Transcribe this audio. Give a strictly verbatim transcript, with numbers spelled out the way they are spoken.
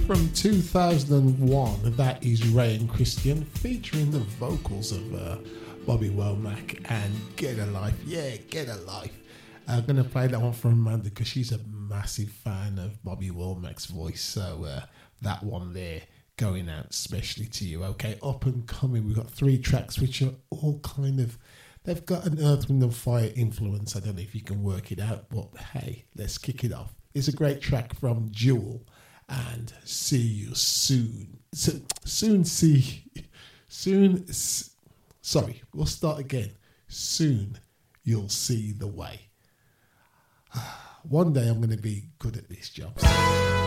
from two thousand one, that is Ray and Christian, featuring the vocals of uh, Bobby Womack and Get a Life. Yeah, Get a Life. I'm going to play that one for Amanda because she's a massive fan of Bobby Womack's voice. So uh, that one there going out especially to you. Okay, up and coming, we've got three tracks which are all kind of, they've got an Earth, Wind and Fire influence. I don't know if you can work it out, but hey, let's kick it off. It's a great track from Jewel and See You Soon. So, soon see, soon, s- sorry, we'll start again. Soon you'll see the way. One day I'm going to be good at this job.